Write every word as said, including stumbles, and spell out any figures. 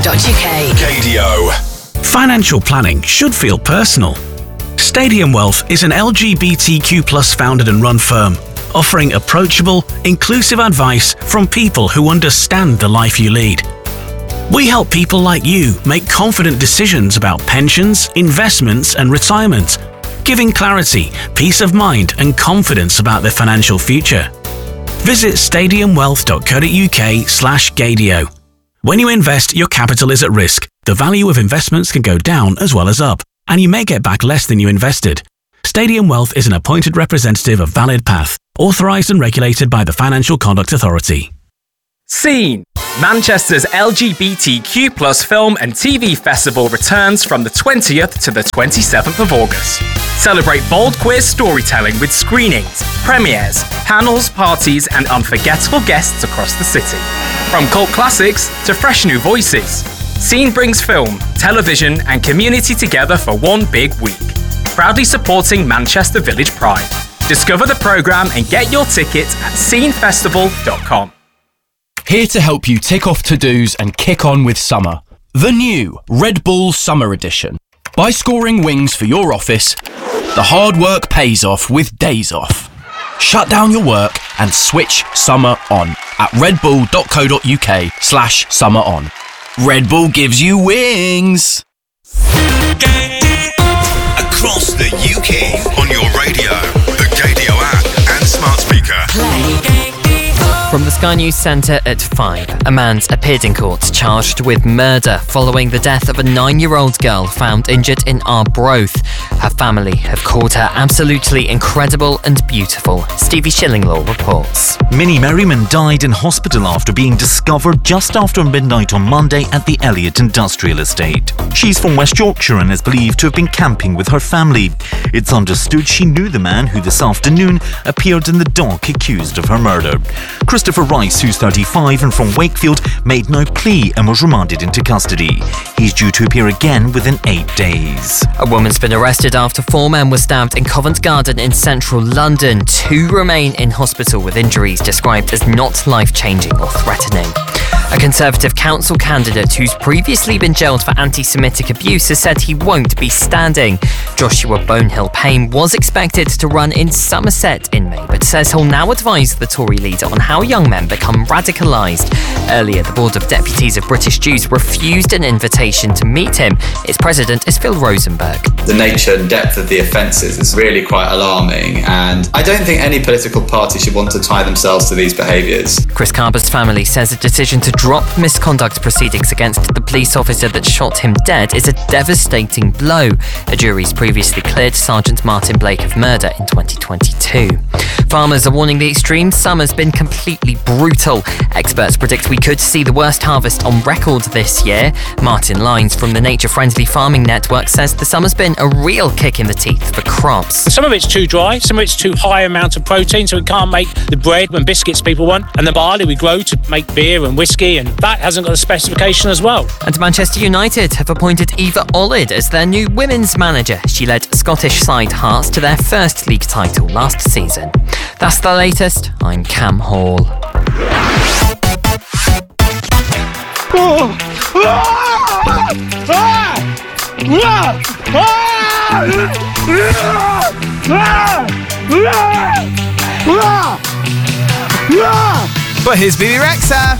dot U K. Gadio. Financial planning should feel personal. Stadium Wealth is an L G B T Q plus founded and run firm, offering approachable, inclusive advice from people who understand the life you lead. We help people like you make confident decisions about pensions, investments and retirement, giving clarity, peace of mind and confidence about their financial future. Visit stadium wealth dot co dot U K slash Gadio. When you invest, your capital is at risk. The value of investments can go down as well as up, and you may get back less than you invested. Stadium Wealth is an appointed representative of Valid Path, authorised and regulated by the Financial Conduct Authority. Scene! Manchester's L G B T Q plus film and T V festival returns from the twentieth to the twenty-seventh of August. Celebrate bold queer storytelling with screenings, premieres, panels, parties and unforgettable guests across the city. From cult classics to fresh new voices, Scene brings film, television and community together for one big week. Proudly supporting Manchester Village Pride. Discover the programme and get your tickets at scene festival dot com. Here to help you tick off to-dos and kick on with summer. The new Red Bull Summer Edition. By scoring wings for your office, the hard work pays off with days off. Shut down your work and switch summer on at redbull dot co dot U K slash summer on. Red Bull gives you wings. Across the U K on your radio, the Gadio app and smart speaker. Play. From the Sky News Centre at five, a man's appeared in court charged with murder following the death of a nine-year-old girl found injured in Arbroath. Her family have called her absolutely incredible and beautiful. Stevie Shillinglaw reports. Minnie Merriman died in hospital after being discovered just after midnight on Monday at the Elliott Industrial Estate. She's from West Yorkshire and is believed to have been camping with her family. It's understood she knew the man who this afternoon appeared in the dock accused of her murder. Christopher Rice, who's thirty-five and from Wakefield, made no plea and was remanded into custody. He's due to appear again within eight days. A woman's been arrested after four men were stabbed in Covent Garden in central London. Two remain in hospital with injuries described as not life-changing or threatening. A Conservative council candidate who's previously been jailed for anti-Semitic abuse has said he won't be standing. Joshua Bonehill Payne was expected to run in Somerset in May, but says he'll now advise the Tory leader on how young men become radicalised. Earlier, the Board of Deputies of British Jews refused an invitation to meet him. Its president is Phil Rosenberg. The nature and depth of the offences is really quite alarming, and I don't think any political party should want to tie themselves to these behaviours. Chris Carber's family says a decision to drop misconduct proceedings against the police officer that shot him dead is a devastating blow. A jury's previously cleared Sergeant Martin Blake of murder in twenty twenty-two. Farmers are warning the extreme summer's been completely brutal. Experts predict we could see the worst harvest on record this year. Martin Lines from the Nature Friendly Farming Network says the summer's been a real kick in the teeth for crops. Some of it's too dry, some of it's too high amount of protein, so we can't make the bread and biscuits people want, and the barley we grow to make beer and whiskey, and that hasn't got a specification as well. And Manchester United have appointed Eva Olid as their new women's manager. She led Scottish side Hearts to their first league title last season. That's the latest. I'm Cam Hall. But here's B B Rexa.